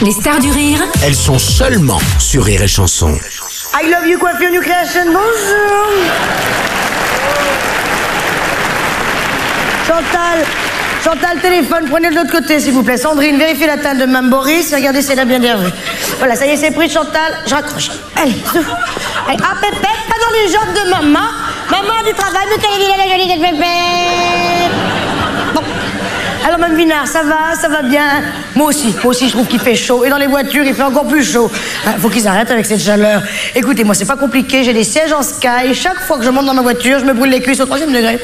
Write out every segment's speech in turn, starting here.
Les stars du rire. Elles sont seulement sur Rire et Chanson. I love you, coiffure New Creation, bonjour. Chantal, téléphone, prenez de l'autre côté, s'il vous plaît. Sandrine, vérifiez la teinte de Mme Boris. Regardez si elle a bien des revues. Voilà, ça y est, c'est pris, Chantal. Je raccroche. Allez, ah, Pépette, pas dans les jambes de maman. Maman du travail, mais quelle est la jolie de Pépette. Bon. Alors, Mme Vinard, ça va bien. Moi aussi, je trouve qu'il fait chaud. Et dans les voitures, il fait encore plus chaud. Faut qu'ils arrêtent avec cette chaleur. Écoutez, moi, c'est pas compliqué. J'ai des sièges en Sky. Chaque fois que je monte dans ma voiture, je me brûle les cuisses au 3e degré.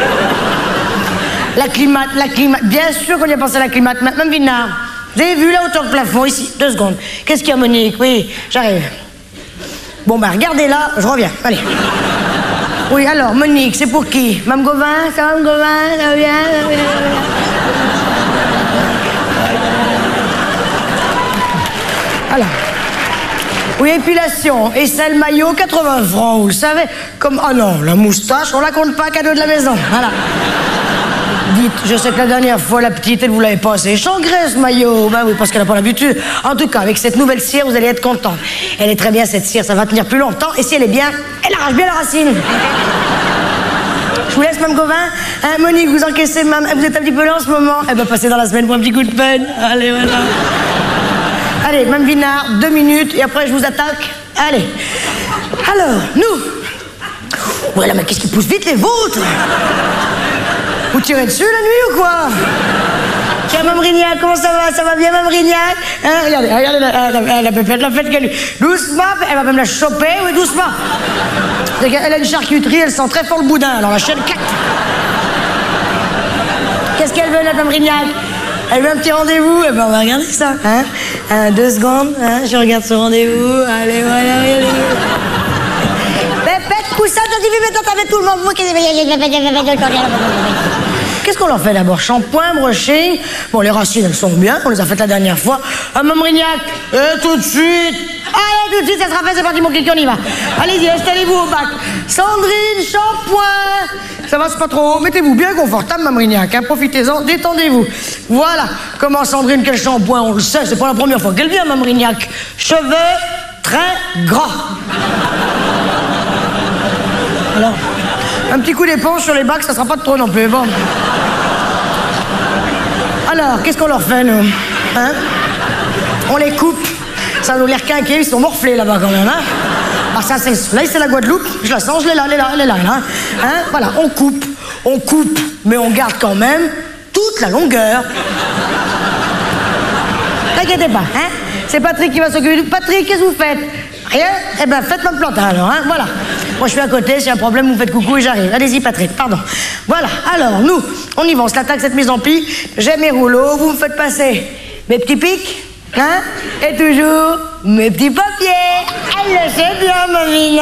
La climate. Bien sûr qu'on y a pensé à la climate. Mme Vinard, vous avez vu la hauteur de plafond ici? 2 secondes. Qu'est-ce qu'il y a, Monique? Oui, j'arrive. Bon, bah, regardez là, je reviens. Allez. Oui, alors, Monique, c'est pour qui? Mme Gauvin? Ça va, Mme Gauvin? Ça va bien? Alors. Oui, épilation. Et celle maillot, 80 francs, vous le savez. Comme, oh non, la moustache, on la compte pas, cadeau de la maison. Voilà. Dites, je sais que la dernière fois, la petite, elle vous l'avait passé. Changresse, maillot. Ben oui, parce qu'elle n'a pas l'habitude. En tout cas, avec cette nouvelle cire, vous allez être content. Elle est très bien, cette cire, ça va tenir plus longtemps. Et si elle est bien, elle arrache bien la racine. Je vous laisse, Mme Gauvin. Hein, Monique, vous encaissez, Mme. Vous êtes un petit peu là en ce moment. Elle va passer dans la semaine pour un petit coup de peine. Allez, voilà. Allez, Mme Vinard, 2 minutes, et après, je vous attaque. Allez. Alors, nous. Voilà, mais qu'est-ce qui pousse vite, les vôtres? Vous tirez dessus la nuit ou quoi? Tiens, Mme Rignac, comment ça va? Ça va bien, Mme Rignac? Hein, regardez, la Pépette, la fête qu'elle... Doucement, elle va même la choper, oui, doucement. Elle a une charcuterie, elle sent très fort le boudin, alors la chaîne... Qu'est-ce qu'elle veut, la Mme Rignac? Elle veut un petit rendez-vous? Eh ben, on va regarder ça, hein? 2 secondes, hein? Je regarde ce rendez-vous. Allez, voilà, regardez. Pépette, coussin, t'as dit, mais toi, t'avais tout le monde. Qu'est-ce qu'on leur fait d'abord? Shampoing, brushing. Bon, les racines, elles sont bien. On les a faites la dernière fois. Mme Rignac, tout de suite. Allez, tout de suite, ça sera fait. C'est parti, mon kiki, on y va. Allez-y, installez-vous au bac. Sandrine, shampoing. Ça va, c'est pas trop haut. Mettez-vous bien confortable, Mme Rignac. Hein. Profitez-en, détendez-vous. Voilà. Comment Sandrine, quel shampoing? On le sait, c'est pas la première fois qu'elle vient, Mme Rignac. Cheveux très gras. Alors, un petit coup d'éponge sur les bacs, ça sera pas de trop non plus. Bon. Alors, qu'est-ce qu'on leur fait, nous? Hein? On les coupe. Ça nous l'air quinqué, ils sont morflés là-bas quand même, hein? Ah, ça, c'est... Là, c'est la Guadeloupe. Je la sens, elle est là, hein? Voilà, on coupe, mais on garde quand même toute la longueur. T'inquiétez pas, hein? C'est Patrick qui va s'occuper de... Patrick, qu'est-ce que vous faites? Rien? Eh ben, faites notre plantain alors, hein? Voilà. Moi, je suis à côté, s'il y a un problème, vous me faites coucou et j'arrive. Allez-y, Patrick, pardon. Voilà, alors, nous, on y va, on se l'attaque cette mise en pli. J'ai mes rouleaux, vous me faites passer mes petits pics, hein? Et toujours mes petits papiers. Elle le sait bien, Mamina.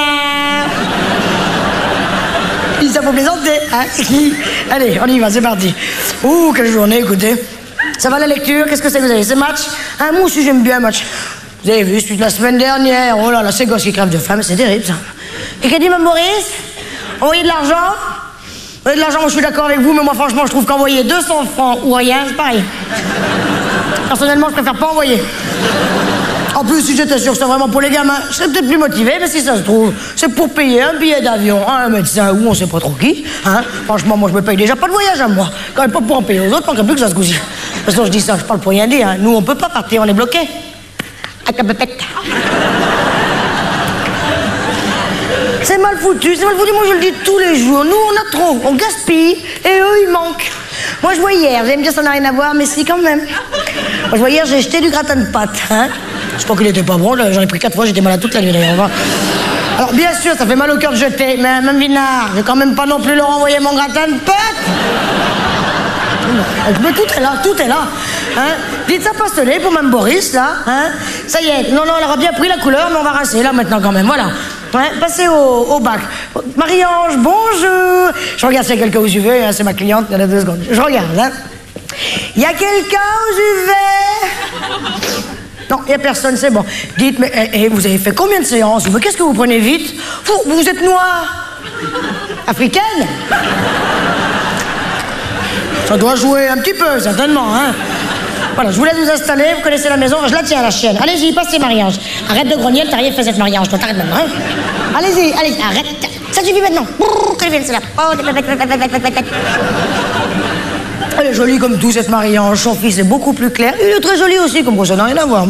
Ça faut plaisanter, hein? Allez, on y va, c'est parti. Ouh, quelle journée, écoutez. Ça va la lecture? Qu'est-ce que c'est que vous avez? C'est match? Hein, moi aussi, j'aime bien match. Vous avez vu, celui de la semaine dernière. Oh là là, ces gosses qui crèvent de faim, c'est terrible, ça. Et qu'a dit Mme Boris? Envoyer de l'argent? Envoyer de l'argent, moi je suis d'accord avec vous, mais moi franchement je trouve qu'envoyer 200 francs ou rien, c'est pareil. Personnellement, je préfère pas envoyer. En plus, si j'étais sûr que c'était vraiment pour les gamins, je serais peut-être plus motivé, mais si ça se trouve, c'est pour payer un billet d'avion, un médecin ou on sait pas trop qui. Hein? Franchement, moi je me paye déjà pas de voyage à moi. Quand même pas pour en payer aux autres, manquerait plus que ça se gousille. De toute façon, je dis ça, je parle pour rien dire. Hein. Nous, on peut pas partir, on est bloqués. Avec la Pépette. C'est mal foutu, moi je le dis tous les jours. Nous on a trop, on gaspille et eux ils manquent. Moi je vois hier, vous allez me dire ça n'a rien à voir, mais si quand même. Moi je vois hier, j'ai jeté du gratin de pâtes. Hein? Je crois qu'il était pas bon, j'en ai pris 4 fois, j'étais malade toute la nuit d'ailleurs. Alors bien sûr, ça fait mal au cœur de jeter, mais Mme Vinard, je vais quand même pas non plus leur envoyer mon gratin de pâtes. Mais tout est là. Hein? Dites ça pastonné pour Mme Boris, là. Hein? Ça y est, non, elle aura bien pris la couleur, mais on va rincer là maintenant quand même, voilà. Ouais, passez au bac. Marie-Ange, bonjour. Je regarde s'il y a quelqu'un aux UV, hein, c'est ma cliente, il y en a 2 secondes. Je regarde, hein. Il y a quelqu'un aux UV? Non, il n'y a personne, c'est bon. Dites, mais vous avez fait combien de séances? Qu'est-ce que vous prenez vite? Vous êtes noire? Africaine? Ça doit jouer un petit peu, certainement, hein. Voilà, je vous laisse vous installer, vous connaissez la maison, je la tiens, la chienne. Allez-y, passez, Marie-Ange. Arrête de grogner, t'as rien fait cette Marie-Ange, toi, t'arrêtes maintenant, hein. Allez-y, allez, arrête. Ça suffit maintenant. Qu'elle vienne, celle-là. Elle est jolie comme tout, cette Marie-Ange. Son fils est beaucoup plus clair. Il est très joli aussi, comme quoi ça n'a rien à voir.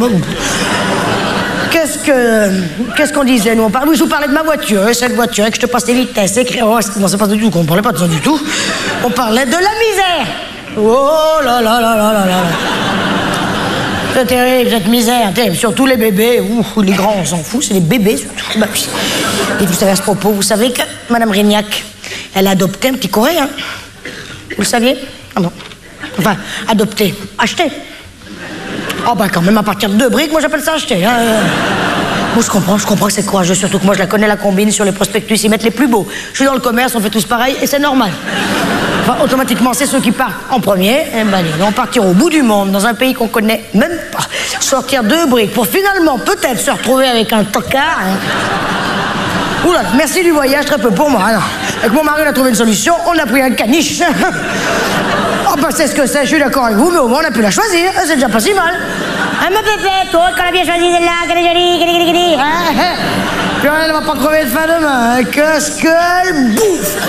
Qu'est-ce qu'on disait, nous? Oui, je vous parlais de ma voiture, cette voiture, que je te passe les vitesses, oh, non, c'est pas du tout, on parlait pas de ça du tout. On parlait de la misère. Oh là là là là là là. C'est terrible, cette misère, terrible. Surtout les bébés, les grands, on s'en fout, c'est les bébés surtout. Bah, oui. Et vous savez à ce propos, vous savez que Madame Rignac, elle a adopté un petit Coréen. Vous le saviez? Ah bon. Enfin, adopté, acheté. Oh bah quand même, à partir de 2 briques, moi j'appelle ça acheter. Hein. Moi je comprends que c'est courageux, surtout que moi je la connais, la combine sur les prospectus, ils mettent les plus beaux. Je suis dans le commerce, on fait tous pareil et c'est normal. Enfin, automatiquement, c'est ceux qui partent en premier. Et ben allez, on partir au bout du monde, dans un pays qu'on connaît même pas. Sortir 2 briques pour finalement peut-être se retrouver avec un tocard. Hein. Oula, merci du voyage, très peu pour moi. Alors, avec mon mari, on a trouvé une solution, on a pris un caniche. Oh bah c'est ce que c'est, je suis d'accord avec vous, mais au moins on a pu la choisir, c'est déjà pas si mal. Hein, ma pépette, toi, qu'on a bien choisi celle-là, qu'elle est jolie, hein. Puis elle va pas crever de faim demain, hein. Qu'est-ce qu'elle bouffe.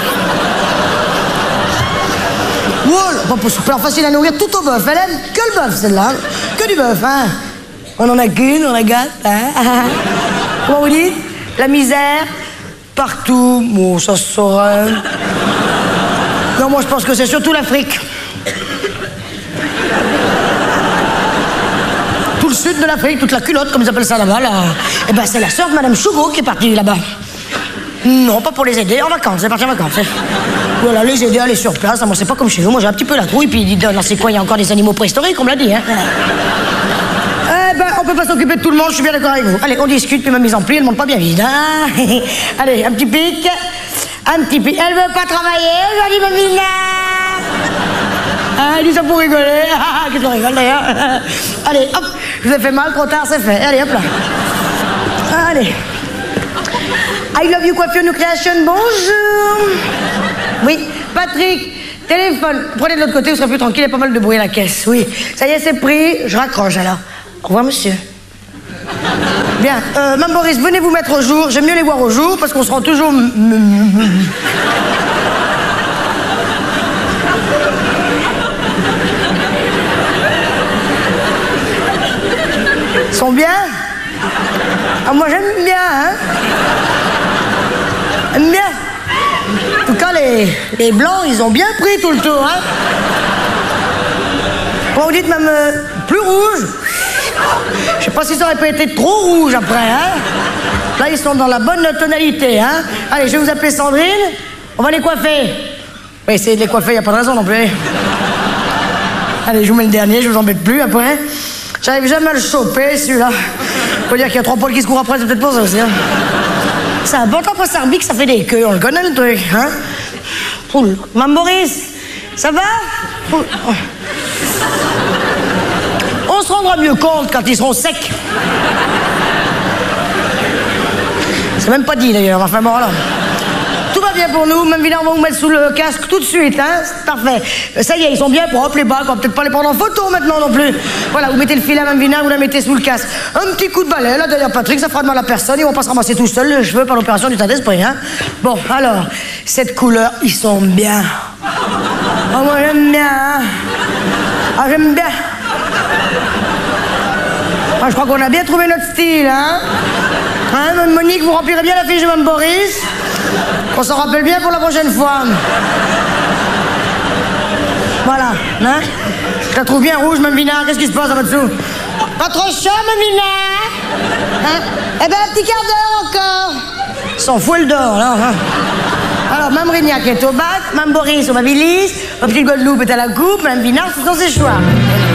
Voilà, pas super facile à nourrir tout au bœuf, elle aime que le bœuf celle-là, que du bœuf, hein. On en a qu'une, on la gâte, hein. Comment vous dites? La misère, partout, bon, ça se saurait. Non, moi je pense que c'est surtout l'Afrique. Tout le sud de l'Afrique, toute la culotte, comme ils appellent ça là-bas, là. Eh ben, c'est la sœur de Madame Chougo qui est partie là-bas. Non, pas pour les aider, en vacances, c'est parti en vacances. Voilà, les aider à aller sur place, moi c'est pas comme chez nous, moi j'ai un petit peu la trouille, puis dans ces coins, il y a encore des animaux préhistoriques, on me l'a dit, hein. Eh ben, on peut pas s'occuper de tout le monde, je suis bien d'accord avec vous. Allez, on discute, puis ma mise en pli, elle monte pas bien vite, hein. Allez, un petit pic. Un petit pic. Elle veut pas travailler, aujourd'hui, ma Mina. Ah, elle dit ça pour rigoler. Qu'est-ce qu'on rigole d'ailleurs. Allez, hop, je vous ai fait mal, trop tard, c'est fait. Allez, hop là. Allez. I love you, coiffure, new creation, bonjour. Oui, Patrick, téléphone. Prenez de l'autre côté, vous serez plus tranquille, il y a pas mal de bruit à la caisse. Oui, ça y est, c'est pris, je raccroche alors. Au revoir, monsieur. Bien, Mme Boris, venez vous mettre au jour. J'aime mieux les voir au jour parce qu'on se rend toujours... Ils sont bien? Ah, moi j'aime bien, hein? J'aime bien. En tout cas, les blancs, ils ont bien pris tout le tour, hein? Comment vous dites même plus rouge? Je sais pas si ça aurait pas été trop rouge après, hein? Là, ils sont dans la bonne tonalité, hein? Allez, je vais vous appeler Sandrine. On va les coiffer. Oui, essayez de les coiffer, y a pas de raison non plus. Allez, je vous mets le dernier, je vous embête plus après. J'arrive jamais à le choper, celui-là. Faut dire qu'il y a 3 poils qui se courent après, c'est peut-être pour ça aussi, hein? C'est important pour Sarbic, ça fait des queues, on le connaît le truc, hein? Mme Boris, ça va? On se rendra mieux compte quand ils seront secs. C'est même pas dit d'ailleurs, enfin bon alors. Tout va bien pour nous, même Vina, on va vous mettre sous le casque tout de suite, hein? C'est parfait. Ça y est, ils sont bien propres les bacs, on va peut-être pas les prendre en photo maintenant non plus. Voilà, vous mettez le fil à Mme Vina, vous la mettez sous le casque. Un petit coup de balai, là derrière Patrick, ça fera de mal à personne, ils vont pas se ramasser tout seuls les cheveux par l'opération du tas d'esprit, hein? Bon, alors, cette couleur, ils sont bien. Oh, moi j'aime bien, hein? Ah, j'aime bien. Ah, je crois qu'on a bien trouvé notre style, hein? Hein, Mme Monique, vous remplirez bien la fiche de Mme Boris? On s'en rappelle bien pour la prochaine fois. Voilà, hein? Je la trouve bien rouge, Mme Vina. Qu'est-ce qui se passe là-dessous? Pas trop chaud, Mme Vina? Hein? Eh ben, un petit quart d'heure encore. S'en fout le d'or, là. Hein? Alors, Mme Rignac est au bac, Mme Boris au Babilis, ma petite Guadeloupe est à la coupe, Mme Vina, ce sont ses choix.